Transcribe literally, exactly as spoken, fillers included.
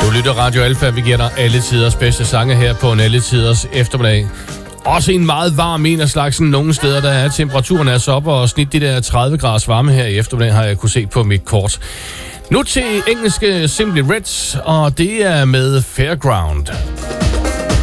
Du lytter Radio Alfa, vi giver dig alle tiders bedste sange her på en alle tiders eftermiddag. Også en meget varm en af slagsen. Nogle steder, der er temperaturen er så op og snit de der tredive graders varme her i eftermiddag, har jeg kunne se på mit kort. Nu til engelske Simply Reds, og det er med Fairground.